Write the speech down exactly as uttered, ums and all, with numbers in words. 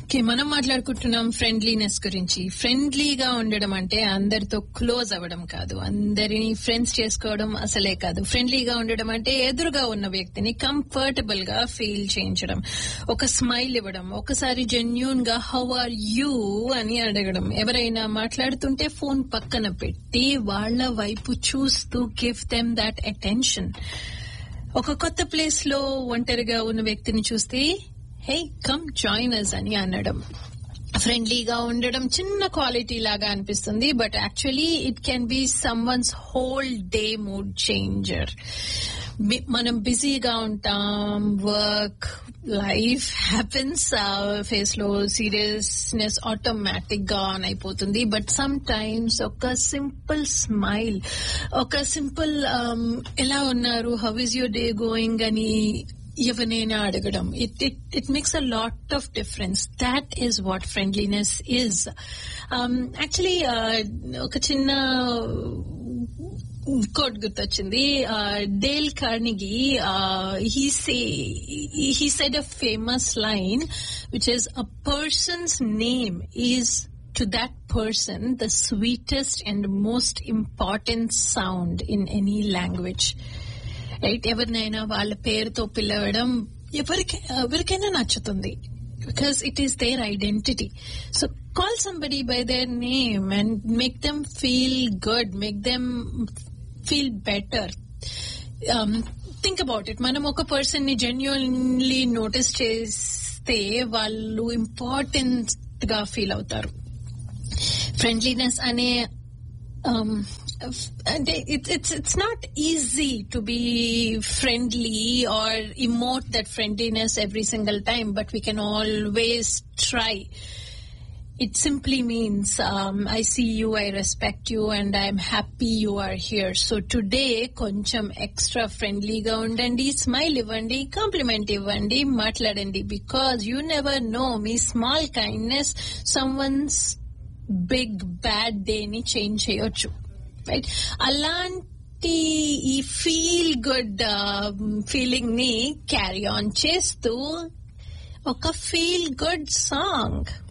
Okay, మనం మాట్లాడుకుంటున్నాం friendliness గురించి. ఫ్రెండ్లీగా ఉండడం అంటే అందరితో క్లోజ్ అవ్వడం కాదు, అందరిని ఫ్రెండ్స్ చేసుకోవడం అసలే కాదు. ఫ్రెండ్లీగా ఉండడం అంటే ఎదురుగా ఉన్న వ్యక్తిని కంఫర్టబుల్ గా ఫీల్ చేయించడం, ఒక స్మైల్ ఇవ్వడం, ఒకసారి జెన్యూన్ గా హౌ ఆర్ యూ అని అడగడం, ఎవరైనా మాట్లాడుతుంటే ఫోన్ పక్కన పెట్టి వాళ్ల వైపు చూస్తూ గివ్ దెమ్ దట్ అటెన్షన్. ఒక కొత్త ప్లేస్ లో ఒంటరిగా ఉన్న వ్యక్తిని చూస్తే హే కమ్ జాయిన్ అస్ అని అనడం. ఫ్రెండ్లీగా ఉండడం చిన్న క్వాలిటీ లాగా అనిపిస్తుంది, but actually it can be someone's whole day mood changer. మనం బిజీగా ఉంటాం, వర్క్ లైఫ్ హ్యాపెన్స్, ఫేస్ లో సీరియస్నెస్ ఆటోమేటిక్ గా ఆన్ అయిపోతుంది. బట్ సమ్ టైమ్స్ ఒక సింపుల్ స్మైల్, ఒక సింపుల్ ఎలా ఉన్నారు, how is your day going అని ఎవరినైనా అడగడం, it it it makes a lot of difference. That is what friendliness is. Actually ఒక చిన్న కోట్ గుర్తొచ్చింది. Dale Carnegie he say he said a famous line which is a persons name is to that person the sweetest and most important sound in any language. Right, ఎవరినైనా వాళ్ళ పేరుతో పిలవడం ఎవరికి ఎవరికైనా నచ్చుతుంది, because it is there identity. So call somebody by their name and make them feel good, make them feel better. Think about it. మనం ఒక person ని జెన్యూన్లీ నోటీస్ చేస్తే వాళ్ళు ఇంపార్టెంట్ గా ఫీల్ అవుతారు. ఫ్రెండ్లీనెస్ అనే Um, and it's it's it's not easy to be friendly or emote that friendliness every single time, but we can always try. It simply means um, I see you, I respect you, and I'm happy you are here. So today కొంచెం extra friendly గా ఉండండి, smile ఇవ్వండి, compliment ఇవ్వండి, మాట్లాడండి, because you never know, me small kindness someone's big bad day ని change చేయొచ్చు. Right, అలాంటి ఈ ఫీల్ గుడ్ ఫీలింగ్ ని క్యారీ ఆన్ చేస్తూ ఒక ఫీల్ గుడ్ సాంగ్